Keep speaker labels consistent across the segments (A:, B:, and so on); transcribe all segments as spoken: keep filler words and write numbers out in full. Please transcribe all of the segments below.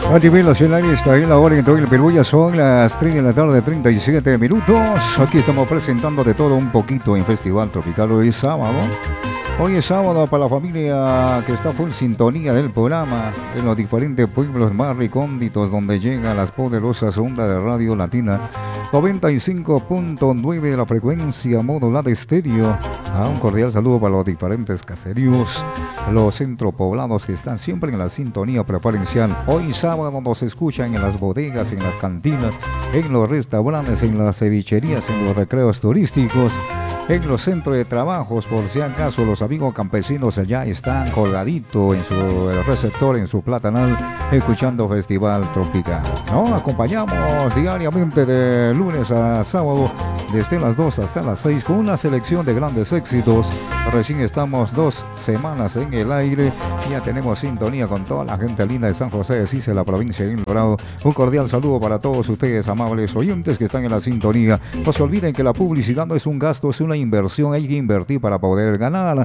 A: A nivel nacional está en la hora en todo el Perú, ya son las tres de la tarde, treinta y siete minutos. Aquí estamos presentando de todo un poquito en Festival Tropical. Hoy es sábado. Hoy es sábado para la familia que está full sintonía del programa en los diferentes pueblos más recónditos donde llegan las poderosas ondas de Radio Latina. noventa y cinco punto nueve de la frecuencia modulada estéreo. Ah, un cordial saludo para los diferentes caseríos, los centropoblados que están siempre en la sintonía preferencial. Hoy sábado nos escuchan en las bodegas, en las cantinas, en los restaurantes, en las cevicherías, en los recreos turísticos, en los centros de trabajos. Por si acaso los amigos campesinos ya están colgaditos en su receptor, en su platanal, escuchando Festival Tropical. ¿No? Acompañamos diariamente de lunes a sábado, desde las dos hasta las seis, con una selección de grandes éxitos. Recién estamos dos semanas en el aire, ya tenemos sintonía con toda la gente linda de San José de Cice, la provincia de El Dorado. Un cordial saludo para todos ustedes, amables oyentes que están en la sintonía. No se olviden que la publicidad no es un gasto, es una inversión, hay que invertir para poder ganar.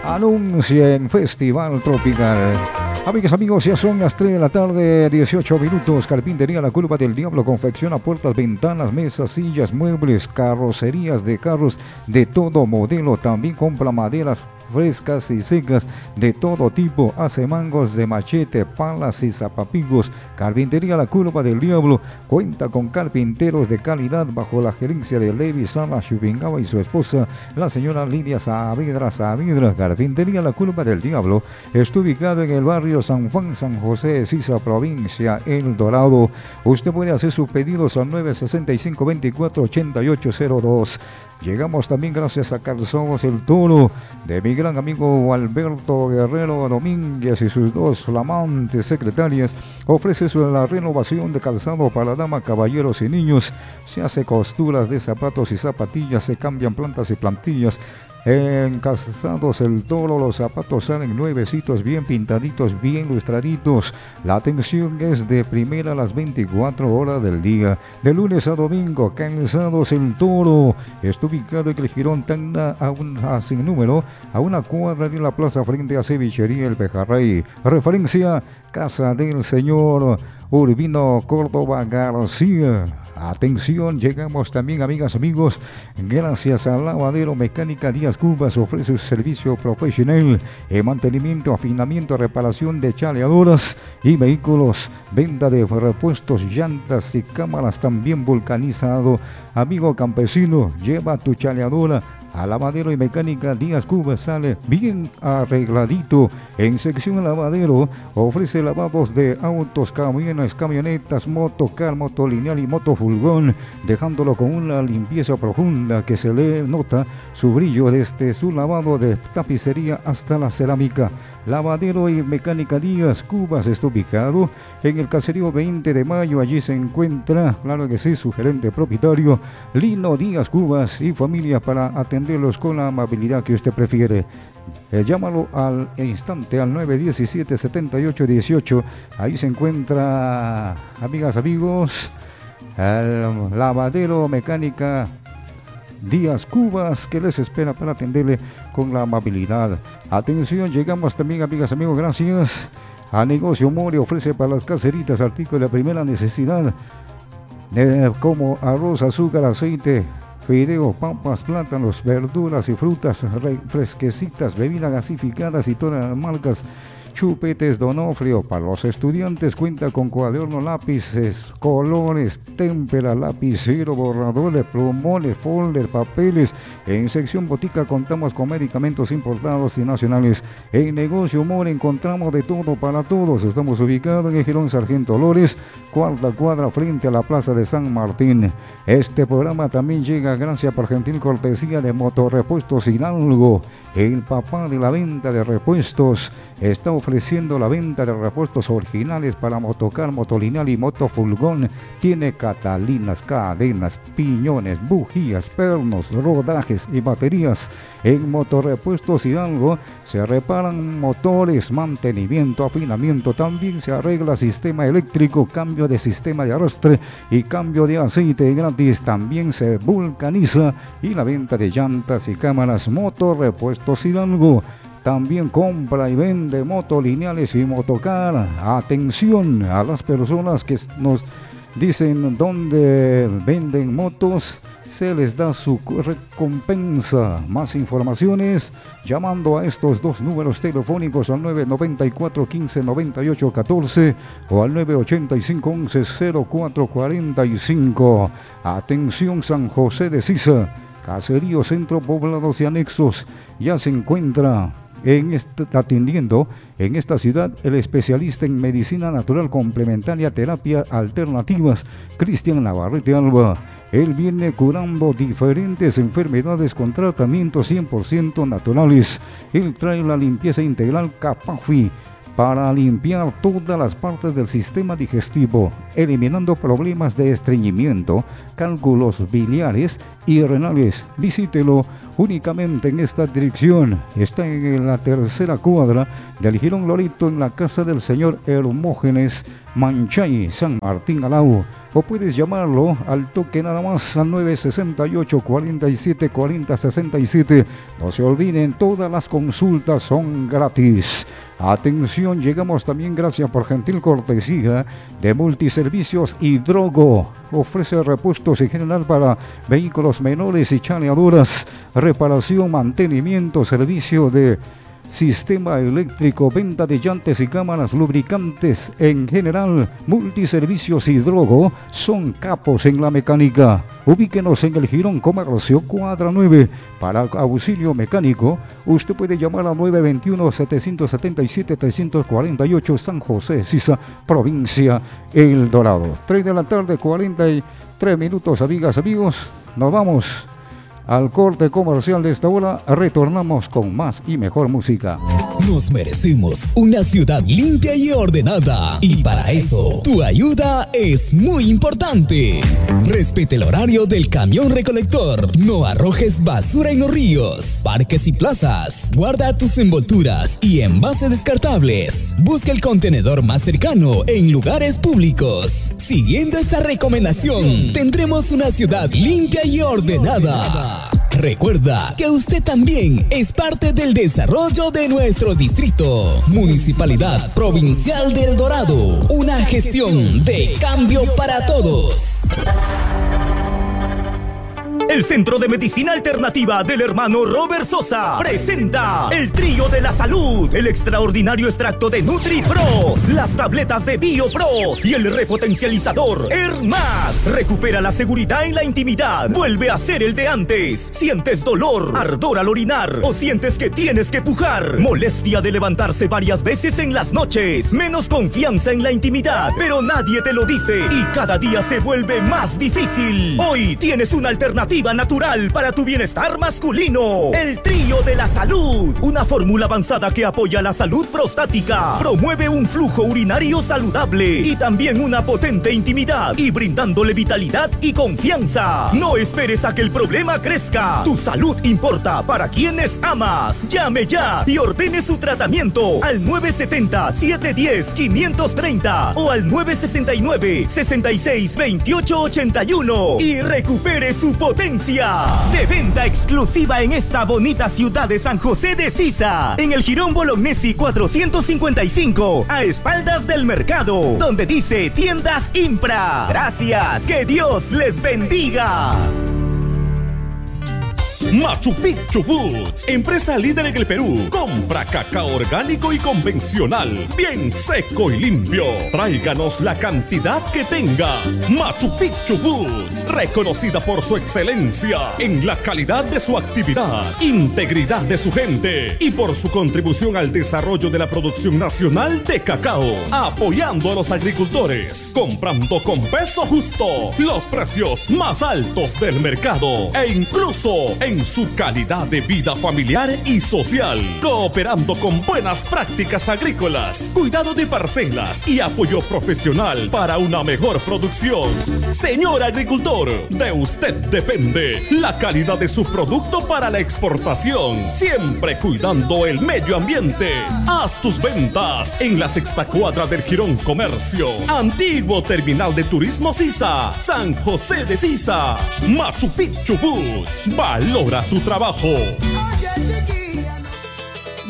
A: Anuncien Festival Tropical. Amigas, amigos, ya son las tres de la tarde, dieciocho minutos. Carpintería La Culpa del Diablo confecciona puertas, ventanas, mesas, sillas, muebles, carrocerías de carros de todo modelo. También compra maderas frescas y secas de todo tipo. Hace mangos de machete, palas y zapapigos. Carpintería La Culpa del Diablo cuenta con carpinteros de calidad bajo la gerencia de Levi Sala Chupingaba y su esposa, la señora Lidia Saavedra Saavedra. Carpintería La Culpa del Diablo está ubicado en el barrio San Juan, San José de Ciza, provincia El Dorado. Usted puede hacer sus pedidos al nueve sesenta y cinco, veinticuatro, ochenta y ocho cero dos. Llegamos también gracias a Calzados El Toro, de mi gran amigo Alberto Guerrero Domínguez y sus dos flamantes secretarias. Ofrece la renovación de calzado para damas, caballeros y niños. Se hace costuras de zapatos y zapatillas, se cambian plantas y plantillas. En Calzados El Toro los zapatos salen nuevecitos, bien pintaditos, bien lustraditos. La atención es de primera a las veinticuatro horas del día, de lunes a domingo. Calzados El Toro está ubicado en el Jirón Tacna, a un a sin número, a una cuadra de la plaza frente a Cevichería El Pejarrey. Referencia: Casa del Señor Urbino Córdoba García. Atención, llegamos también, amigas, amigos, gracias a Lavadero Mecánica Díaz Cubas. Ofrece su servicio profesional en mantenimiento, afinamiento, reparación de chaleadoras y vehículos, venta de repuestos, llantas y cámaras, también vulcanizado. Amigo campesino, lleva tu chaleadora a Lavadero y Mecánica Díaz Cubas, sale bien arregladito. En sección lavadero ofrece lavados de autos, camiones, camionetas, motocar, motolineal y motofurgón, dejándolo con una limpieza profunda que se le nota su brillo desde su lavado de tapicería hasta la cerámica. Lavadero y Mecánica Díaz Cubas está ubicado en el caserío veinte de mayo. Allí se encuentra, claro que sí, su gerente propietario Lino Díaz Cubas y familia, para atenderlos con la amabilidad que usted prefiere. Eh, llámalo al instante al nueve diecisiete, setenta y ocho dieciocho. Ahí se encuentra, amigas, amigos, el Lavadero Mecánica Díaz Cubas, que les espera para atenderle con la amabilidad. Atención, llegamos también, amigas, amigos, gracias a Negocio More. Ofrece para las caseritas artículos de primera necesidad, eh, como arroz, azúcar, aceite, fideos, papas, plátanos, verduras y frutas fresquecitas, bebidas gasificadas y todas las marcas. Chupetes Donofrio. Para los estudiantes cuenta con cuadernos, lápices, colores, témpera, lapicero, borradores, plumones, folder, papeles. En sección botica contamos con medicamentos importados y nacionales. En Negocio More encontramos de todo para todos. Estamos ubicados en el Jirón Sargento Lores, cuarta cuadra frente a la Plaza de San Martín. Este programa también llega gracias por gentil cortesía de Motorrepuestos Hidalgo. El papá de la venta de repuestos está ofreciendo la venta de repuestos originales para motocar, motolineal y motofurgón. Tiene catalinas, cadenas, piñones, bujías, pernos, rodajes y baterías. En Motorrepuestos Hidalgo se reparan motores, mantenimiento, afinamiento. También se arregla sistema eléctrico, cambio de sistema de arrastre y cambio de aceite gratis. También se vulcaniza y la venta de llantas y cámaras. Motorrepuestos Hidalgo. También compra y vende motos lineales y motocar. Atención a las personas que nos dicen dónde venden motos, se les da su recompensa. Más informaciones llamando a estos dos números telefónicos al nueve noventa y cuatro, quince, noventa y ocho, catorce o al nueve ochenta y cinco, once, cero cuatro cuarenta y cinco. Atención San José de Sisa, caserío, centro, poblados y anexos. Ya se encuentra en este, atendiendo en esta ciudad el especialista en medicina natural complementaria, terapia alternativas, Cristian Navarrete Alba. Él viene curando diferentes enfermedades con tratamientos cien por ciento naturales. Él trae la limpieza integral Capafi para limpiar todas las partes del sistema digestivo, eliminando problemas de estreñimiento, cálculos biliares y renales. Visítelo únicamente en esta dirección. Está en la tercera cuadra del Jirón Lorito, en la casa del señor Hermógenes Manchay, San Martín Alau. O puedes llamarlo al toque nada más al nueve sesenta y ocho, cuarenta y siete, cuarenta, sesenta y siete. No se olviden, todas las consultas son gratis. Atención, llegamos también gracias por gentil cortesía de Multiservicios Hidrogo. Ofrece repuestos en general para vehículos menores y chaneaduras, reparación, mantenimiento, servicio de sistema eléctrico, venta de llantas y cámaras, lubricantes en general. Multiservicios Hidrogo son capos en la mecánica. Ubíquenos en el Jirón Comercio, cuadra nueve. Para auxilio mecánico, usted puede llamar a nueve veintiuno, setecientos setenta y siete, trescientos cuarenta y ocho, San José, Sisa, provincia El Dorado. tres de la tarde, cuarenta y tres minutos, amigas, amigos. Nos vamos al corte comercial de esta hora. Retornamos con más y mejor música.
B: Nos merecemos una ciudad limpia y ordenada, y para eso tu ayuda es muy importante. Respete el horario del camión recolector. No arrojes basura en los ríos, parques y plazas. Guarda tus envolturas y envases descartables. Busca el contenedor más cercano en lugares públicos. Siguiendo esta recomendación, tendremos una ciudad limpia y ordenada. Recuerda que usted también es parte del desarrollo de nuestro distrito. Municipalidad Provincial de El Dorado. Una gestión de cambio para todos.
C: El Centro de Medicina Alternativa del hermano Robert Sosa presenta el Trío de la Salud, el extraordinario extracto de NutriPros, las tabletas de BioPros y el repotencializador AirMax. Recupera la seguridad en la intimidad, vuelve a ser el de antes. ¿Sientes dolor, ardor al orinar o sientes que tienes que pujar? Molestia de levantarse varias veces en las noches, menos confianza en la intimidad, pero nadie te lo dice y cada día se vuelve más difícil. Hoy tienes una alternativa natural para tu bienestar masculino. El Trío de la Salud, una fórmula avanzada que apoya la salud prostática, promueve un flujo urinario saludable y también una potente intimidad, y brindándole vitalidad y confianza. No esperes a que el problema crezca. Tu salud importa para quienes amas. Llame ya y ordene su tratamiento al nueve setenta, setecientos diez, quinientos treinta o al nueve sesenta y nueve, sesenta y seis, veintiocho ochenta y uno y recupere su potencia. De venta exclusiva en esta bonita ciudad de San José de Sisa, en el Jirón Bolognesi cuatrocientos cincuenta y cinco, a espaldas del mercado, donde dice Tiendas Impra. Gracias, que Dios les bendiga.
D: Machu Picchu Foods, empresa líder en el Perú. Compra cacao orgánico y convencional, bien seco y limpio. Tráiganos la cantidad que tenga. Machu Picchu Foods, reconocida por su excelencia en la calidad de su actividad, integridad de su gente y por su contribución al desarrollo de la producción nacional de cacao, apoyando a los agricultores, comprando con peso justo, los precios más altos del mercado e incluso en su calidad de vida familiar y social, cooperando con buenas prácticas agrícolas, cuidado de parcelas y apoyo profesional para una mejor producción. Señor agricultor, de usted depende la calidad de su producto para la exportación, siempre cuidando el medio ambiente. Haz tus ventas en la sexta cuadra del Jirón Comercio, antiguo terminal de turismo Sisa, San José de Sisa. Machu Picchu Foods, valora tu trabajo.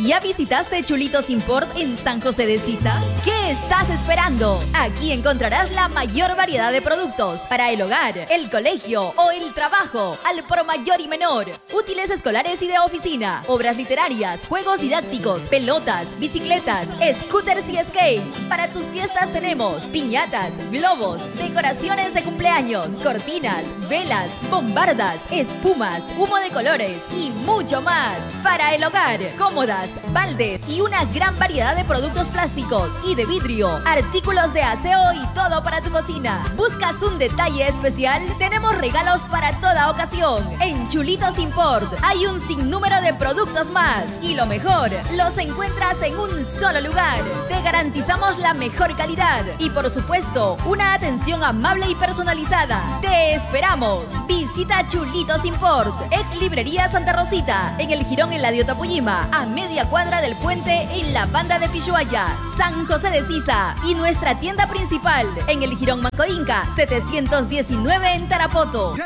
E: ¿Ya visitaste Chulitos Import en San José de Sisa? ¿Qué estás esperando? Aquí encontrarás la mayor variedad de productos para el hogar, el colegio o el trabajo, al por mayor y menor. Útiles escolares y de oficina, obras literarias, juegos didácticos, pelotas, bicicletas, scooters y skates. Para tus fiestas tenemos piñatas, globos, decoraciones de cumpleaños, cortinas, velas, bombardas, espumas, humo de colores y mucho más. Para el hogar, cómodas, baldes y una gran variedad de productos plásticos y de vidrio, artículos de aseo y todo para tu cocina. ¿Buscas un detalle especial? Tenemos regalos para toda ocasión. En Chulitos Import hay un sinnúmero de productos más y lo mejor, los encuentras en un solo lugar. Te garantizamos la mejor calidad y por supuesto una atención amable y personalizada. Te esperamos. Visita Chulitos Import, ex librería Santa Rosita, en el Jirón Eladio Tapuyima, a media cuadra del puente en la banda de Pishuaya, San José de Sisa, y nuestra tienda principal en el Jirón Manco Inca setecientos diecinueve en Tarapoto.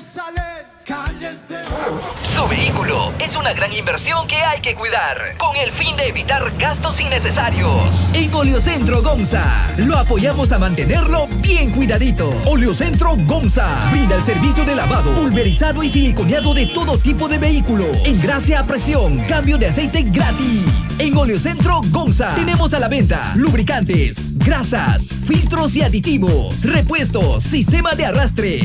F: Su vehículo es una gran inversión que hay que cuidar con el fin de evitar gastos innecesarios. En Oleocentro Gomsa lo apoyamos a mantenerlo bien cuidadito. Oleocentro Gomsa brinda el servicio de lavado, pulverizado y siliconeado de todo tipo de vehículo. Engrase a presión, cambio de aceite gratis. En Oleocentro Gomsa tenemos a la venta lubricantes, grasas, filtros y aditivos, repuestos, sistema de arrastre.